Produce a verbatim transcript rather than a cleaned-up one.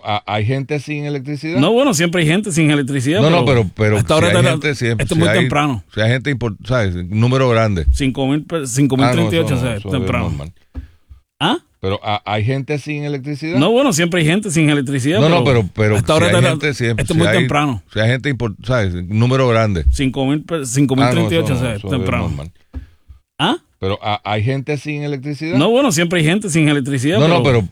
a, hay gente sin electricidad. No, bueno, siempre hay gente sin electricidad. No, no, pero, pero hasta si ahora hay está, gente siempre. esto es si muy hay, temprano. Si hay gente, import- ¿sabes? Un número grande. cinco mil treinta y ocho, Ah, no, o sea, eso temprano. es normal. ¿Ah? Pero a, hay gente sin electricidad. No, bueno, siempre hay gente sin electricidad. No, no, pero, pero hasta si ahora hay está, gente siempre. esto es si muy hay, temprano. Si hay gente, import- ¿sabes? Un número grande. cinco mil treinta y ocho, o sea, temprano. ¿Ah? Pero a, hay gente sin electricidad. No, bueno, siempre hay gente sin electricidad. No, pero no, pero,